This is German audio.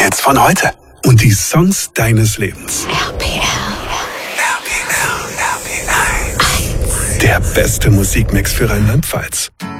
Hits von heute. Und die Songs deines Lebens. RPR. Der beste Musikmix für Rheinland-Pfalz.